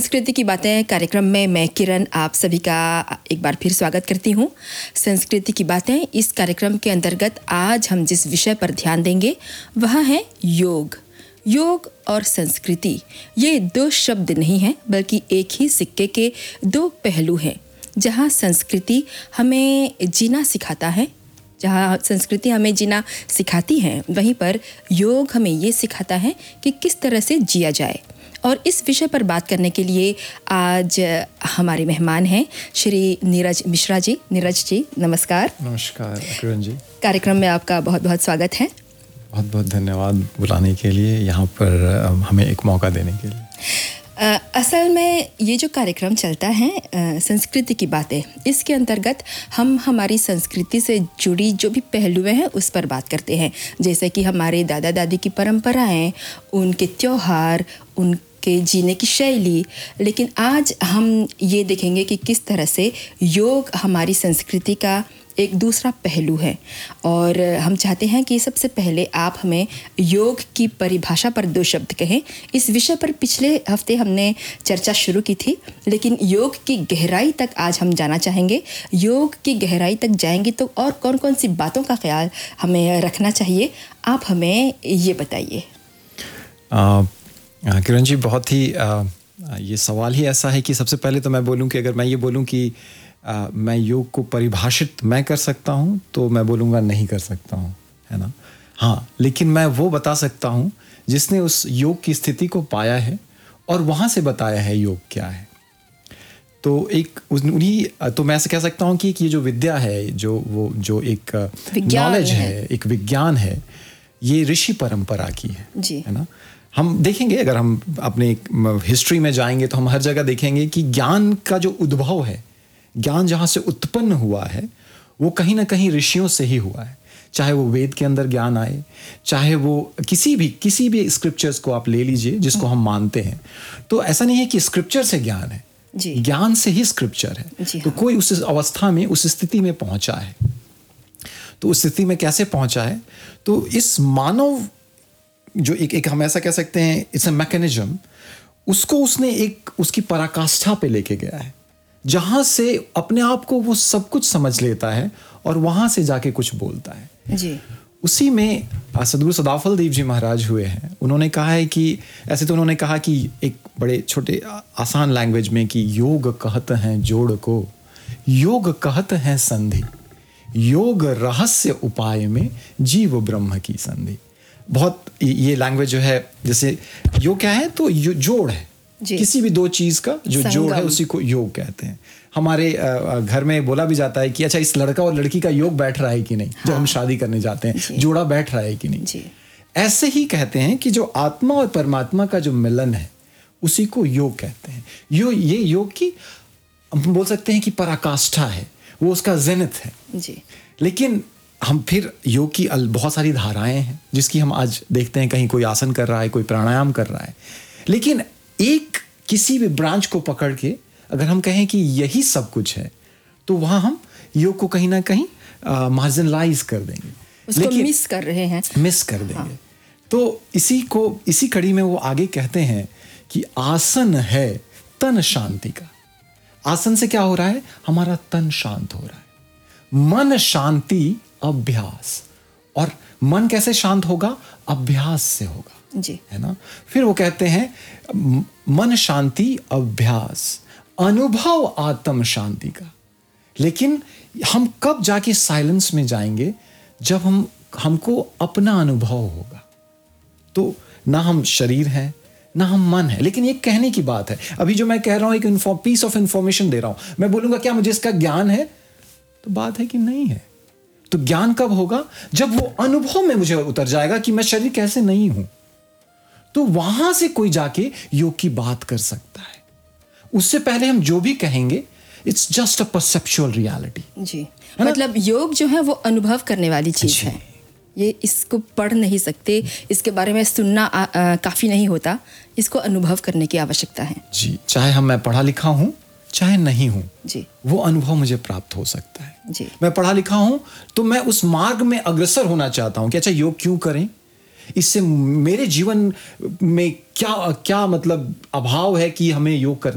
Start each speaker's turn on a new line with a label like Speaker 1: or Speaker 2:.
Speaker 1: संस्कृति की बातें कार्यक्रम में मैं किरण आप सभी का एक बार फिर स्वागत करती हूँ। संस्कृति की बातें इस कार्यक्रम के अंतर्गत आज हम जिस विषय पर ध्यान देंगे वह है योग। योग और संस्कृति ये दो शब्द नहीं हैं बल्कि एक ही सिक्के के दो पहलू हैं। जहाँ संस्कृति हमें जीना सिखाता है, जहाँ संस्कृति हमें जीना सिखाती है, वहीं पर योग हमें ये सिखाता है कि किस तरह से जिया जाए। और इस विषय पर बात करने के लिए आज हमारे मेहमान हैं श्री नीरज मिश्रा जी। नीरज जी नमस्कार।
Speaker 2: नमस्कार किरण जी।
Speaker 1: कार्यक्रम में आपका बहुत बहुत स्वागत है।
Speaker 2: बहुत बहुत धन्यवाद बुलाने के लिए, यहाँ पर हमें एक मौका देने के लिए।
Speaker 1: असल में ये जो कार्यक्रम चलता है संस्कृति की बातें, इसके अंतर्गत हम हमारी संस्कृति से जुड़ी जो भी पहलुएं हैं उस पर बात करते हैं। जैसे कि हमारे दादा दादी की परंपराएं, उनके त्योहार, उनके जीने की शैली। लेकिन आज हम ये देखेंगे कि किस तरह से योग हमारी संस्कृति का एक दूसरा पहलू है। और हम चाहते हैं कि सबसे पहले आप हमें योग की परिभाषा पर दो शब्द कहें। इस विषय पर पिछले हफ्ते हमने चर्चा शुरू की थी, लेकिन योग की गहराई तक आज हम जाना चाहेंगे। योग की गहराई तक जाएंगे तो और कौन कौन सी बातों का ख्याल हमें रखना चाहिए, आप हमें ये बताइए।
Speaker 2: किरण जी, बहुत ही ये सवाल ही ऐसा है कि सबसे पहले तो मैं बोलूं कि अगर मैं ये बोलूं कि मैं योग को परिभाषित मैं कर सकता हूँ तो मैं बोलूँगा नहीं कर सकता हूँ, है ना। हाँ, लेकिन मैं वो बता सकता हूँ जिसने उस योग की स्थिति को पाया है और वहाँ से बताया है योग क्या है। तो एक उन्हीं तो मैं ऐसे कह सकता हूँ कि ये जो विद्या है, जो एक नॉलेज है, एक विज्ञान है, ये ऋषि परंपरा की है ना। हम देखेंगे, अगर हम अपने हिस्ट्री में जाएंगे तो हम हर जगह देखेंगे कि ज्ञान का जो उद्भव है, ज्ञान जहाँ से उत्पन्न हुआ है, वो कहीं ना कहीं ऋषियों से ही हुआ है। चाहे वो वेद के अंदर ज्ञान आए, चाहे वो किसी भी स्क्रिप्चर्स को आप ले लीजिए जिसको हम मानते हैं, तो ऐसा नहीं है कि स्क्रिप्चर से ज्ञान है, ज्ञान से ही स्क्रिप्चर है। तो कोई उस अवस्था में, उस स्थिति में पहुंचा है। तो उस स्थिति में कैसे पहुंचा है? तो इस मानव जो एक हम ऐसा कह सकते हैं, इट्स अ मैकेनिज्म, उसको उसने एक उसकी पराकाष्ठा पे लेके गया है, जहां से अपने आप को वो सब कुछ समझ लेता है और वहां से जाके कुछ बोलता है जी। उसी में सदगुरु सदाफल देव जी महाराज हुए हैं। उन्होंने कहा है कि ऐसे तो उन्होंने कहा कि एक बड़े छोटे आसान लैंग्वेज में कि योग कहत हैं जोड़ को, योग कहत हैं संधि, योग रहस्य उपाय में जीव ब्रह्म की संधि। बहुत ये लैंग्वेज जो है, जैसे योग क्या है तो जोड़ है, किसी भी दो चीज का जो जोड़ है उसी को योग कहते हैं। हमारे घर में बोला भी जाता है कि अच्छा इस लड़का और लड़की का योग बैठ रहा है कि नहीं। जब हम शादी करने जाते हैं, जोड़ा बैठ रहा है कि नहीं। ऐसे ही कहते हैं कि जो आत्मा और परमात्मा का जो मिलन है उसी को योग कहते हैं। ये योग की हम बोल सकते हैं कि पराकाष्ठा है, वो उसका जेनिथ है जी। लेकिन हम फिर योग की बहुत सारी धाराएं हैं जिसकी हम आज देखते हैं, कहीं कोई आसन कर रहा है, कोई प्राणायाम कर रहा है। लेकिन एक किसी भी ब्रांच को पकड़ के अगर हम कहें कि यही सब कुछ है, तो वहां हम योग को कहीं ना कहीं मार्जिनलाइज कर देंगे,
Speaker 1: उसको मिस कर रहे हैं,
Speaker 2: मिस कर देंगे। हाँ। तो इसी कड़ी में वो आगे कहते हैं कि आसन है तन शांति का। आसन से क्या हो रहा है? हमारा तन शांत हो रहा है। मन शांति अभ्यास, और मन कैसे शांत होगा? अभ्यास से होगा जी, है ना। फिर वो कहते हैं मन शांति अभ्यास, अनुभव आत्म शांति का। लेकिन हम कब जाके साइलेंस में जाएंगे? जब हमको अपना अनुभव होगा। तो ना हम शरीर हैं ना हम मन है, लेकिन ये कहने की बात है। अभी जो मैं कह रहा हूं एक पीस ऑफ इंफॉर्मेशन दे रहा हूं, मैं बोलूंगा क्या मुझे इसका ज्ञान है? तो बात है कि नहीं है। तो ज्ञान कब होगा? जब वो अनुभव में मुझे उतर जाएगा कि मैं शरीर कैसे नहीं हूं। तो वहां से कोई जाके योग की बात कर सकता है। उससे पहले हम जो भी कहेंगे, it's just a perceptual reality जी।
Speaker 1: मतलब योग जो है वो अनुभव करने वाली चीज है। ये इसको पढ़ नहीं सकते, इसके बारे में सुनना काफी नहीं होता, इसको अनुभव करने की आवश्यकता है
Speaker 2: जी। चाहे मैं पढ़ा लिखा हूं चाहे नहीं हूं
Speaker 1: जी,
Speaker 2: वो अनुभव मुझे प्राप्त हो सकता है
Speaker 1: जी।
Speaker 2: मैं पढ़ा लिखा हूं तो मैं उस मार्ग में अग्रसर होना चाहता हूं कि अच्छा योग क्यों करें, इससे मेरे जीवन में क्या मतलब अभाव है कि हमें योग करना